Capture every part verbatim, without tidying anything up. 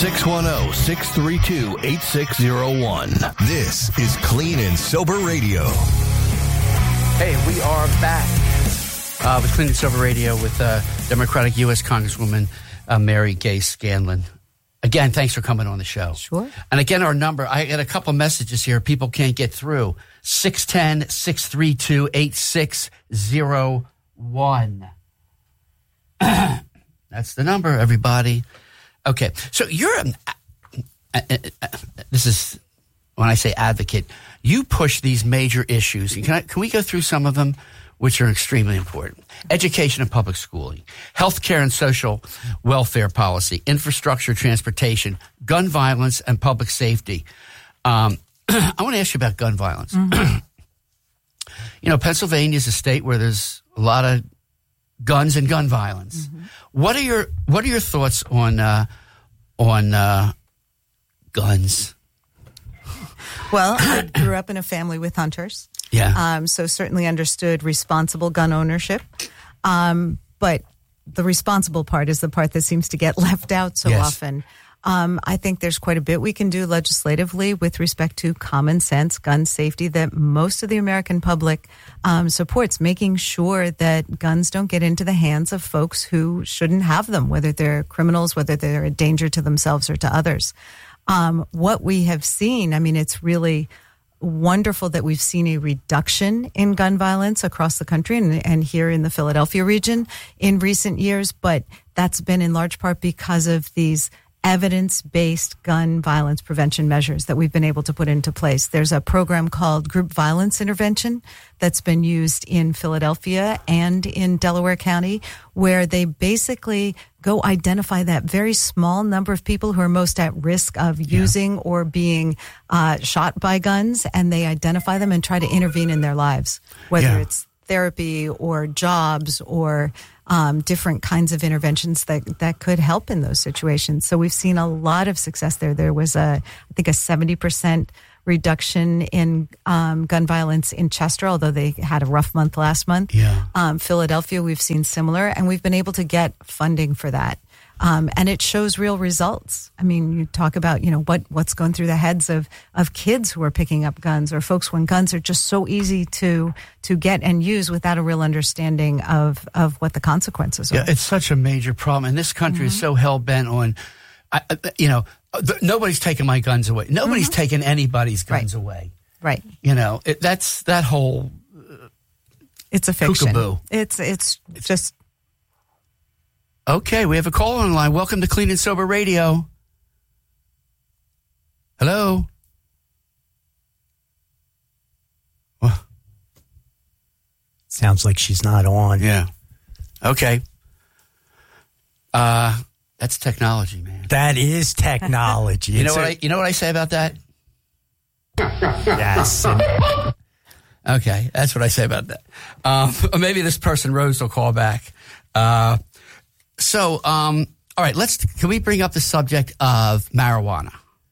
six one zero, six three two, eight six zero one. This is Clean and Sober Radio. Hey, we are back uh, with Clean and Sober Radio with uh, Democratic U S Congresswoman uh, Mary Gay Scanlon. Again, thanks for coming on the show. Sure. And again, our number, I got a couple messages here. People can't get through. six one zero, six three two, eight six zero one. That's the number, everybody. Okay. So you're, um, uh, uh, uh, this is, when I say advocate, you push these major issues. Can, I, can we go through some of them, which are extremely important? Education and public schooling, healthcare and social welfare policy, infrastructure, transportation, gun violence, and public safety. Um, I want to ask you about gun violence. Mm-hmm. You know, Pennsylvania is a state where there's a lot of guns and gun violence. Mm-hmm. What are your What are your thoughts on uh, on uh, guns? Well, I grew up in a family with hunters. Yeah. Um, so certainly understood responsible gun ownership. Um, but the responsible part is the part that seems to get left out so yes. often. Um, I think there's quite a bit we can do legislatively with respect to common sense gun safety that most of the American public um, supports, making sure that guns don't get into the hands of folks who shouldn't have them, whether they're criminals, whether they're a danger to themselves or to others. Um, what we have seen, I mean, it's really wonderful that we've seen a reduction in gun violence across the country and, and here in the Philadelphia region in recent years, but that's been in large part because of these evidence-based gun violence prevention measures that we've been able to put into place. There's a program called Group Violence Intervention that's been used in Philadelphia and in Delaware County, where they basically go identify that very small number of people who are most at risk of yeah. using or being uh, shot by guns, and they identify them and try to intervene in their lives, whether yeah. it's therapy or jobs or um, different kinds of interventions that, that could help in those situations. So we've seen a lot of success there. There was a, I think a seventy percent reduction in um, gun violence in Chester, although they had a rough month last month. Yeah. Um, Philadelphia, we've seen similar, and we've been able to get funding for that. Um, and it shows real results. I mean, you talk about, you know, what, what's going through the heads of, of kids who are picking up guns, or folks when guns are just so easy to to get and use without a real understanding of, of what the consequences are. Yeah, it's such a major problem. And this country mm-hmm. is so hell-bent on, I, you know, th- nobody's taking my guns away. Nobody's mm-hmm. taking anybody's guns right. away. Right. You know, it, that's that whole uh, It's a fiction. Kookaboo. It's, it's just... Okay, we have a caller on the line. Welcome to Clean and Sober Radio. Hello? Well, sounds like she's not on. Yeah. Okay. Uh, that's technology, man. That is technology. you know what I, you know what I say about that? Yes. Okay, that's what I say about that. Um, or maybe this person, Rose, will call back. Uh, So, um, all right, let's, can we bring up the subject of marijuana?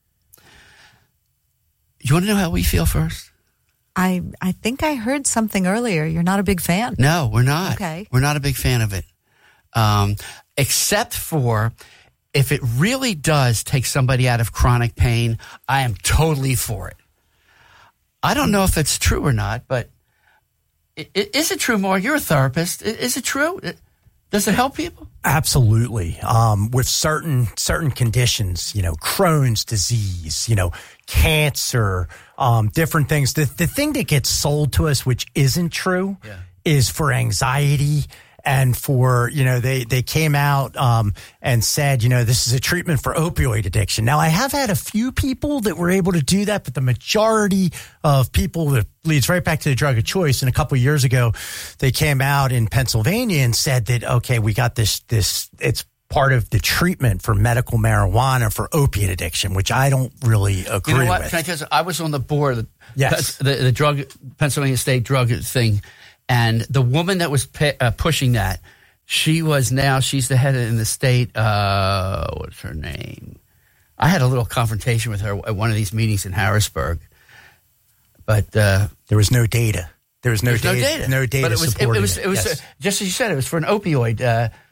You want to know how we feel first? I, I think I heard something earlier. You're not a big fan. No, we're not. Okay. We're not a big fan of it. Um, except for if it really does take somebody out of chronic pain, I am totally for it. I don't know if it's true or not, but is it true, Mark? You're a therapist. Is it true? Does it help people? Absolutely. Um, with certain certain conditions, you know, Crohn's disease, you know, cancer, um, different things. The the thing that gets sold to us, which isn't true, yeah. is for anxiety and for, you know, they, they came out um, and said, you know, this is a treatment for opioid addiction. Now, I have had a few people that were able to do that, but the majority of people, that leads right back to the drug of choice. And a couple of years ago, they came out in Pennsylvania and said that, okay, we got this, this, it's part of the treatment for medical marijuana for opiate addiction, which I don't really agree with. You know what? with. Can I tell you, I was on the board of the, yes. the, the drug, Pennsylvania State drug thing. And the woman that was pe- uh, pushing that, she was now, she's the head in the state, uh, what's her name? I had a little confrontation with her at one of these meetings in Harrisburg. But uh, there was no data. There was no, data, no data. No data but it was, supporting it. It was, it was yes. uh, just as you said, it was for an opioid, uh,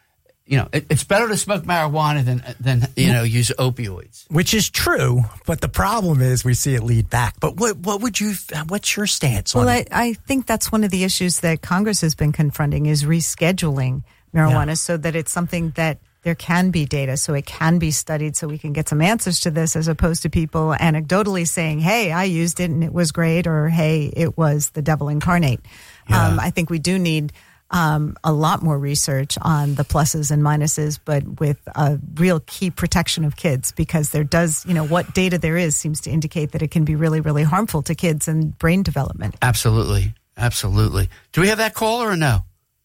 you know, it, it's better to smoke marijuana than than you know use opioids. Which is true, but the problem is we see it lead back. But what what would you? What's your stance well, on I, it? I think that's one of the issues that Congress has been confronting is rescheduling marijuana Yeah. so that it's something that there can be data, so it can be studied, so we can get some answers to this, as opposed to people anecdotally saying, "Hey, I used it and it was great," or "Hey, it was the devil incarnate." Yeah. Um, I think we do need um, a lot more research on the pluses and minuses, but with a real key protection of kids, because there does, you know, what data there is seems to indicate that it can be really, really harmful to kids and brain development. Absolutely, absolutely. Do we have that caller or no?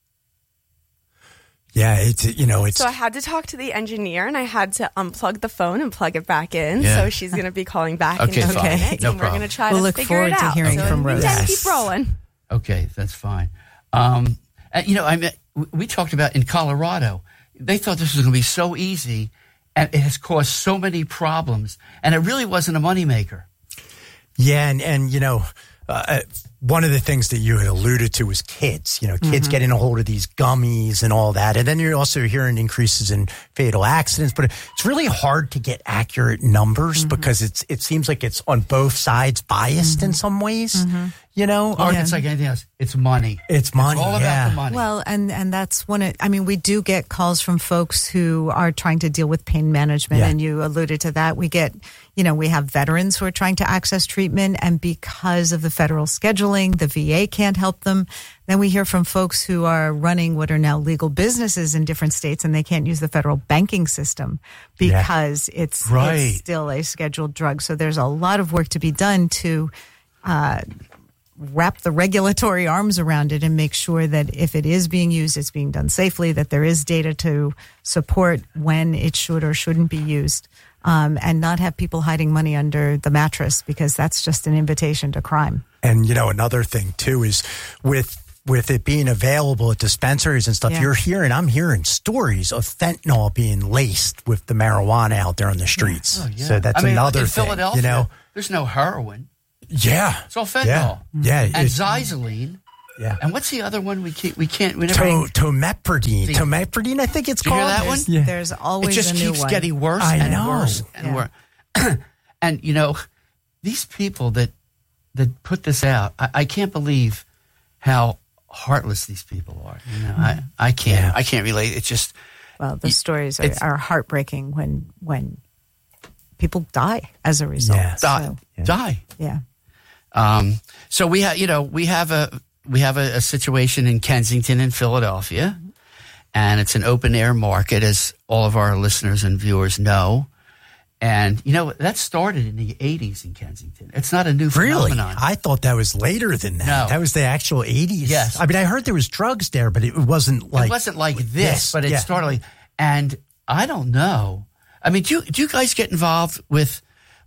Yeah, it's you know it's So I had to talk to the engineer, and I had to unplug the phone and plug it back in. Yeah. So she's going to be calling back Okay, in a few fine. minutes, No and we're problem. going to try We'll to look figure forward it to out. hearing so from we Rose. gotta Yes. keep rolling. Okay, that's fine. Um, and, you know, I mean, we talked about in Colorado, they thought this was going to be so easy, and it has caused so many problems, and it really wasn't a moneymaker. yeah, and and you know. Uh, one of the things that you had alluded to was kids, you know, kids Mm-hmm. getting a hold of these gummies and all that. And then you're also hearing increases in fatal accidents, but it's really hard to get accurate numbers Mm-hmm. because it's, it seems like it's on both sides biased in some ways, Mm-hmm. you know, Or Um, it's like anything else. It's money. it's money. It's all about yeah. the money. Well, and, and that's one of, I mean, we do get calls from folks who are trying to deal with pain management, Yeah. and you alluded to that. We get, you know, we have veterans who are trying to access treatment, and because of the federal scheduling, the V A can't help them. Then we hear from folks who are running what are now legal businesses in different states, and they can't use the federal banking system because it's, Right. it's still a scheduled drug. So there's a lot of work to be done to uh, wrap the regulatory arms around it and make sure that if it is being used, it's being done safely, that there is data to support when it should or shouldn't be used, um, and not have people hiding money under the mattress, because that's just an invitation to crime. And, you know, another thing too is with, with it being available at dispensaries and stuff, Yeah. you're hearing, I'm hearing stories of fentanyl being laced with the marijuana out there on the streets. Oh, yeah. So that's I mean, another in thing, Philadelphia, you know? there's no heroin. Yeah. It's all fentanyl. Yeah. Yeah. And it's- xyloline. yeah. And what's the other one we can't, we can't, we never. To, tomepridine. The- Tomepridine, I think it's Did you called. hear that one? There's, Yeah. there's It always just a new keeps one. getting worse I and know. worse and Yeah. worse. And, you know, these people that that put this out, I, I can't believe how heartless these people are. You know, I, I can't, Yeah. I can't relate. It's just, Well, the stories are, It's- are heartbreaking when when people die as a result. Yes. die, So, die. yeah. Um, so we have, you know, we have a we have a, a situation in Kensington and Philadelphia, and it's an open air market, as all of our listeners and viewers know. And you know that started in the eighties in Kensington. It's not a new Really? phenomenon. I thought that was later than that. No. That was the actual eighties. Yes. I mean, I heard there was drugs there, but it wasn't like. it wasn't like this, this, but it yeah. started like, and I don't know. I mean, do you, do you guys get involved with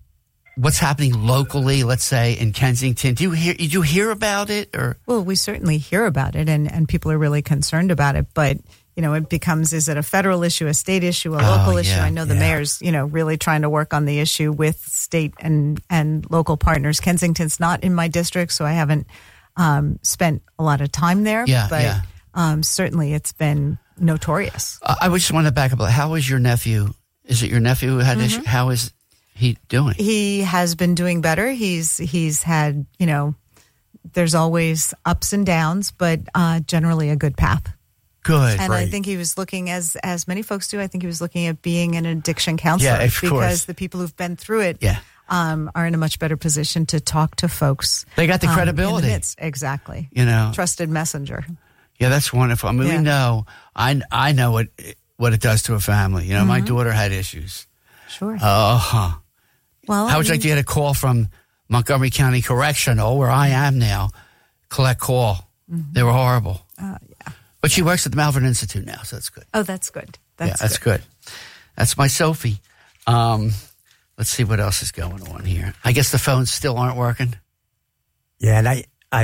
what's happening locally? Let's say in Kensington, do you hear? Did you hear about it or? Well, we certainly hear about it, and, and people are really concerned about it. But, you know, it becomes, is it a federal issue, a state issue, a local issue? yeah, I know the yeah. mayor's, you know, really trying to work on the issue with state and, and local partners. Kensington's not in my district, so I haven't um, spent a lot of time there. Yeah, but yeah. Um, certainly it's been notorious. I I just want to back up. How is your nephew? Is it your nephew who had an issue? How is he doing? He has been doing better. He's he's had, you know, there's always ups and downs, but uh, generally a good path. Good. And I Right. think he was looking, as as many folks do, I think he was looking at being an addiction counselor, Yeah, of because course. the people who've been through it Yeah. um, are in a much better position to talk to folks. They got the um, in credibility. midst. Exactly. You know. Trusted messenger. Yeah, that's wonderful. I mean, Yeah. we know. I I know what what it does to a family. You know, my daughter had issues. Sure. Oh, huh. well, How would you I like to get a call from Montgomery County Correctional, where I am now? Collect call. They were horrible. Uh, yeah. But she works at the Malvern Institute now, so that's good. Oh, that's good. That's yeah, that's good. That's my Sophie. Um, let's see what else is going on here. I guess the phones still aren't working. Yeah, and I, I,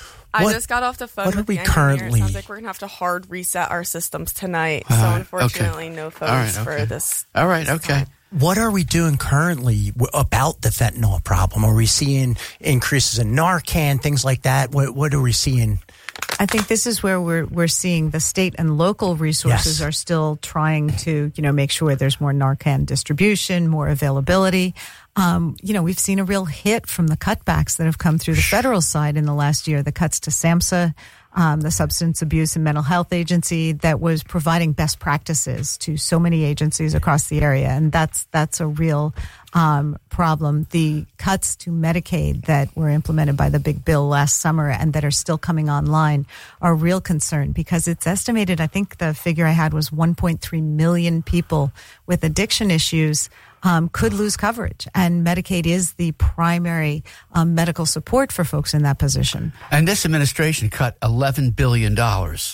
I What- just got off the phone what are with we the engineer. currently- It sounds like we're going to have to hard reset our systems tonight. All so right, unfortunately, okay. no phones All right, for okay. this. All right, this okay. time. what are we doing currently w- about the fentanyl problem? Are we seeing increases in Narcan, things like that? What, what are we seeing I think this is where we're we're seeing the state and local resources Yes. are still trying to, you know, make sure there's more Narcan distribution, more availability. Um, you know, we've seen a real hit from the cutbacks that have come through the federal side in the last year. The cuts to SAMHSA, um, the Substance Abuse and Mental Health Agency, that was providing best practices to so many agencies across the area, and that's that's a real um, problem. The cuts to Medicaid that were implemented by the big bill last summer and that are still coming online are a real concern, because it's estimated, I think the figure I had was one point three million people with addiction issues um, could lose coverage. And Medicaid is the primary um, medical support for folks in that position. And this administration cut eleven billion dollars.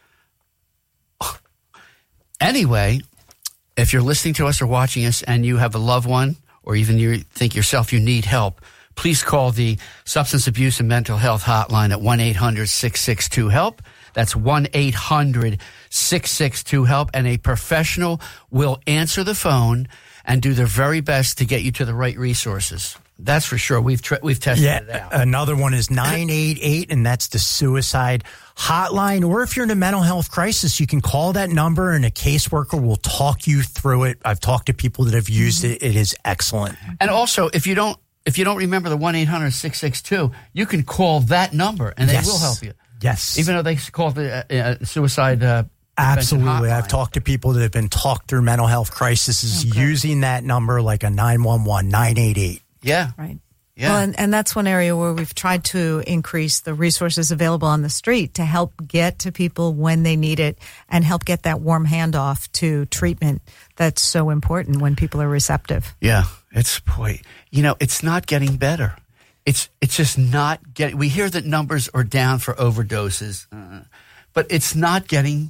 Anyway, if you're listening to us or watching us and you have a loved one, or even you think yourself you need help, please call the Substance Abuse and Mental Health Hotline at one eight hundred six six two HELP. That's one eight hundred six six two HELP, and a professional will answer the phone and do their very best to get you to the right resources. That's for sure. We've tra- we've tested Yeah, it out. another one is nine eight eight, and that's the suicide hotline. Or if you're in a mental health crisis, you can call that number, and a caseworker will talk you through it. I've talked to people that have used it. It is excellent. And also, if you don't if you don't remember the one eight hundred six six two, you can call that number, and they Yes. will help you. Yes. Even though they call it the uh, uh, suicide uh, Absolutely. prevention hotline. I've talked to people that have been talked through mental health crises using that number, like a nine one one, nine eight eight. Yeah. Right. Yeah. Well, and, and that's one area where we've tried to increase the resources available on the street to help get to people when they need it and help get that warm handoff to treatment that's so important when people are receptive. Yeah, it's boy, you know, it's not getting better. It's it's just not getting. We hear that numbers are down for overdoses, uh, but it's not getting.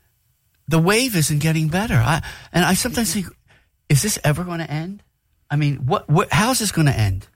The wave isn't getting better. I, and I sometimes think, is this ever going to end? I mean, what, what? How's this going to end?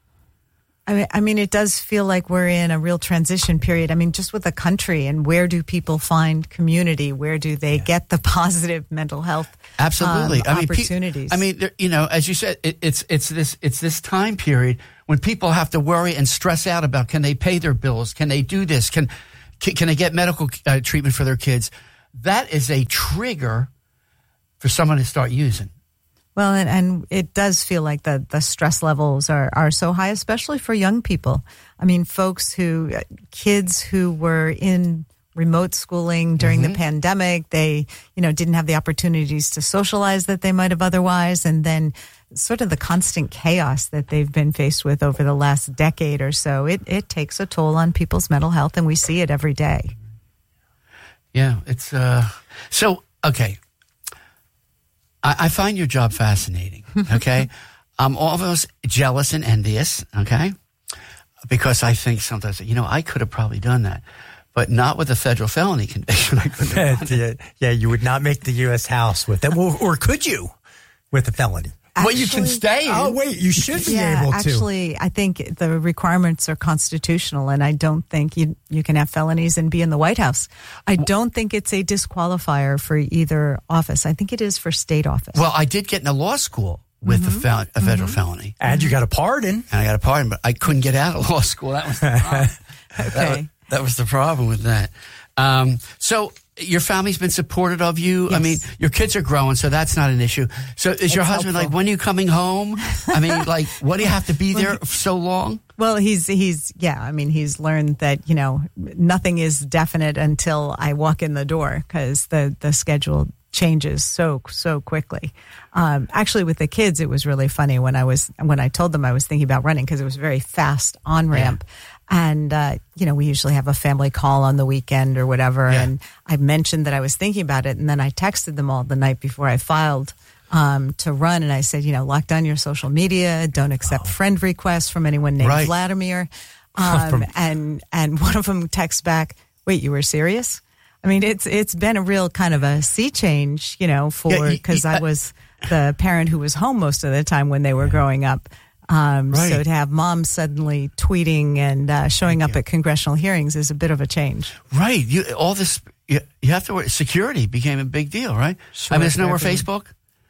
I mean, I mean, it does feel like we're in a real transition period. I mean, just with the country, and where do people find community? Where do they yeah. get the positive mental health Absolutely. um, I mean, opportunities? Pe- I mean, there, you know, as you said, it, it's it's this it's this time period when people have to worry and stress out about, can they pay their bills? Can they do this? Can can, can they get medical uh, treatment for their kids? That is a trigger for someone to start using. Well, and, and it does feel like the, the stress levels are, are so high, especially for young people. I mean, folks who, kids who were in remote schooling during mm-hmm. the pandemic, they, you know, didn't have the opportunities to socialize that they might have otherwise. And then sort of the constant chaos that they've been faced with over the last decade or so, it, it takes a toll on people's mental health, and we see it every day. Yeah, it's, uh, so, okay. I, I find your job fascinating, okay? I'm almost jealous and envious, okay? Because I think sometimes, you know, I could have probably done that, but not with a federal felony conviction. I couldn't have done it. Yeah, you would not make the U S House with that. Or, or could you with a felony? Well, you can stay in. Oh, wait, you should be yeah, able to. Actually, I think the requirements are constitutional, and I don't think you you can have felonies and be in the White House. I don't think it's a disqualifier for either office. I think it is for state office. Well, I did get into law school with mm-hmm. a, fel- a federal mm-hmm. felony. And you got a pardon. And I got a pardon, but I couldn't get out of law school. That was the problem. Okay. That was, that was the problem with that. Um, so... Your family's been supportive of you. Yes. I mean, your kids are growing, so that's not an issue. So is it's your husband helpful. Like, when are you coming home? I mean, like, what do you have to be there so long? Well, he's, he's, yeah, I mean, he's learned that, you know, nothing is definite until I walk in the door, because the, the schedule changes so, so quickly. Um, actually, with the kids, it was really funny when I was, when I told them I was thinking about running, because it was a very fast on ramp. Yeah. And, uh, you know, we usually have a family call on the weekend or whatever. Yeah. And I mentioned that I was thinking about it. And then I texted them all the night before I filed um, to run. And I said, you know, lock down your social media. Don't accept oh. friend requests from anyone named right. Vladimir. Um, and and one of them texts back, wait, you were serious? I mean, it's it's been a real kind of a sea change, you know, for because yeah, I was the parent who was home most of the time when they were growing up. Um, right. So to have mom suddenly tweeting and uh, showing up at congressional hearings is a bit of a change. Right. You, all this, you, you have to worry. Security became a big deal, right? Sure, I mean, there's no more everything. Facebook.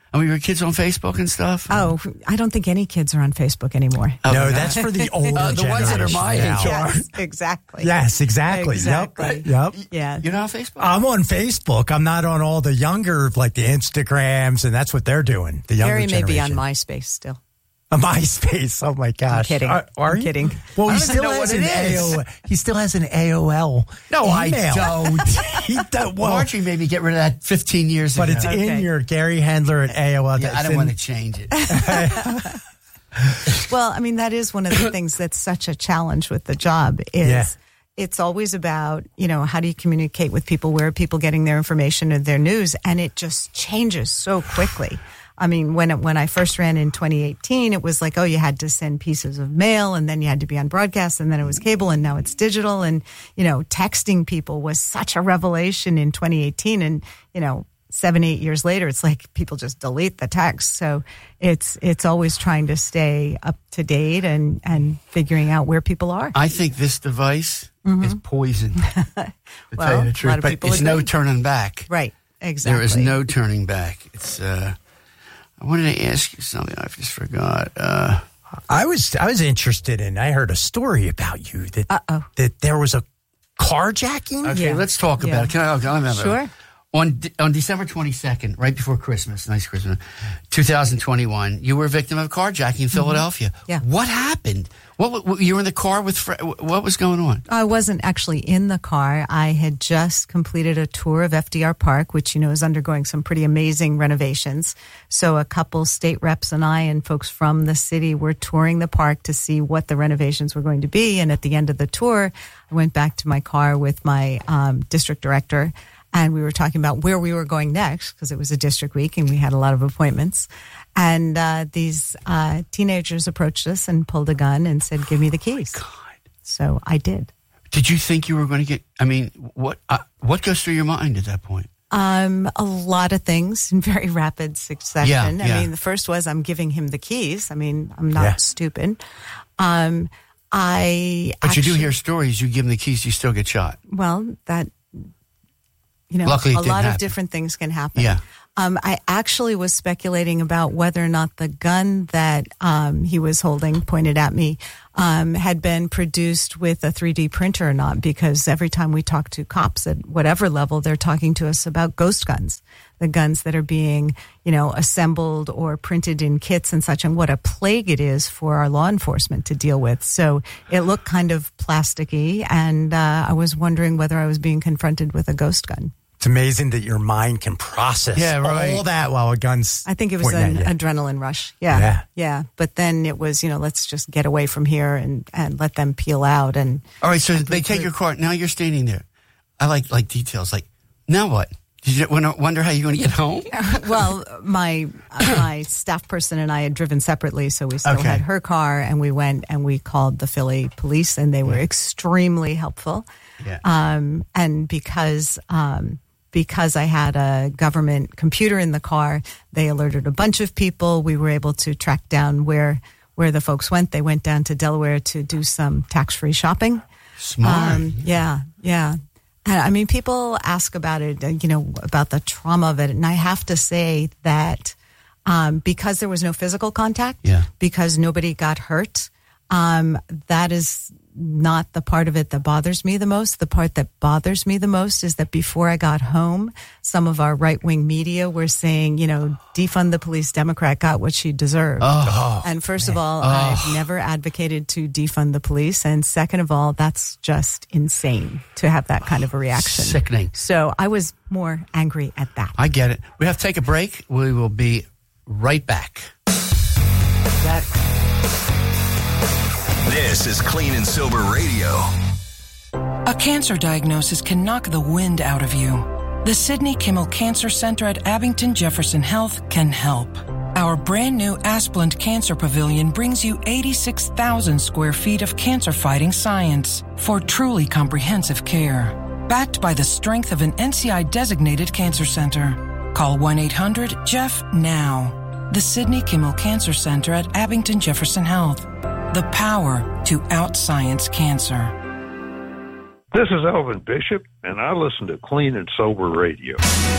I mean, were kids on Facebook and stuff? Oh, I don't think any kids are on Facebook anymore. Oh, no, not? that's for the older Uh, the ones that are generation my age now. are. Yes, exactly. Yes, exactly. Exactly. Yep. Yep. Yeah. You're not on Facebook? I'm on Facebook. I'm not on all the younger, like the Instagrams, and that's what they're doing. The younger Gary may be on generation. MySpace still. A MySpace. Oh my gosh. I'm kidding. Are, are I'm you? kidding. Well, I he don't even still know has what an it is. A O L. He still has an A O L. No, I email. don't. he does, well, Margie made me get rid of that fifteen years but ago. it's Okay. in your Gary Handler at A O L. Yeah, I It's don't in- want to change it. Well, I mean, that is one of the things that's such a challenge with the job is Yeah. it's always about, you know, how do you communicate with people? Where are people getting their information or their news? And it just changes so quickly. I mean, when it, when I first ran in twenty eighteen, it was like, oh, you had to send pieces of mail and then you had to be on broadcast and then it was cable and now it's digital. And, you know, texting people was such a revelation in twenty eighteen. And, you know, seven, eight years later, it's like people just delete the text. So it's it's always trying to stay up to date and, and figuring out where people are. I think this device is poison. To tell Well, you the a truth, lot of but people it's no agree. turning back. Right. Exactly. There is no turning back. It's. Uh, I wanted to ask you something. I just forgot. Uh, I was I was interested in. I heard a story about you that Uh-oh. that there was a carjacking. okay, Yeah. let's talk Yeah. about it. Can I? Can I remember? Sure. On De- on December twenty-second, right before Christmas, nice Christmas, twenty twenty-one, you were a victim of carjacking in Philadelphia. Yeah. What happened? What, what you were in the car with? Fre- what was going on? I wasn't actually in the car. I had just completed a tour of F D R Park, which, you know, is undergoing some pretty amazing renovations. So a couple state reps and I and folks from the city were touring the park to see what the renovations were going to be. And at the end of the tour, I went back to my car with my um, district director. And we were talking about where we were going next because it was a district week and we had a lot of appointments. And uh, these uh, teenagers approached us and pulled a gun and said, give me the keys. God. So I did. Did you think you were going to get? I mean, what uh, what goes through your mind at that point? Um, a lot of things in very rapid succession. Yeah, I yeah. mean, the first was I'm giving him the keys. I mean, I'm not Yeah. stupid. Um, I But you do actually- hear stories. You give them the keys, you still get shot. Well, that, you know, Luckily it a didn't lot of happen. different things can happen. Yeah. Um, I actually was speculating about whether or not the gun that um, he was holding, pointed at me, um, had been produced with a three D printer or not, because every time we talk to cops at whatever level, they're talking to us about ghost guns, the guns that are being, you know, assembled or printed in kits and such, and what a plague it is for our law enforcement to deal with. So it looked kind of plasticky, and uh, I was wondering whether I was being confronted with a ghost gun. It's amazing that your mind can process Yeah, right. all that while a gun's. I think it was pointing an at you. adrenaline rush. Yeah. Yeah. Yeah. But then it was, you know, let's just get away from here and, and let them peel out. And All right, so they take your car. Now you're standing there. I like like details. Like, now what? Did you wonder- wonder how you're going to get home? well, my uh, my staff person and I had driven separately, so we still Okay. had her car, and we went and we called the Philly police, and they were extremely helpful. Yeah. Um, and because um, because I had a government computer in the car, they alerted a bunch of people. We were able to track down where where the folks went. They went down to Delaware to do some tax-free shopping. Smart. Um, yeah, yeah. And, I mean, people ask about it, uh, you know, about the trauma of it. And I have to say that um, because there was no physical contact, Yeah. because nobody got hurt, um, that is not the part of it that bothers me the most. The part that bothers me the most is that before I got home, some of our right-wing media were saying, you know, defund the police, Democrat got what she deserved. Oh, And first of all, I've never advocated to defund the police. And second of all, that's just insane to have that kind of a reaction. sickening. So I was more angry at that. I get it. We have to take a break. We will be right back. That This is Clean and Sober Radio. A cancer diagnosis can knock the wind out of you. The Sidney Kimmel Cancer Center at Abington Jefferson Health can help. Our brand new Asplund Cancer Pavilion brings you eighty-six thousand square feet of cancer-fighting science for truly comprehensive care. Backed by the strength of an N C I-designated cancer center. Call one eight hundred J E F F now. The Sidney Kimmel Cancer Center at Abington Jefferson Health. The power to out-science cancer. This is Elvin Bishop, and I listen to Clean and Sober Radio.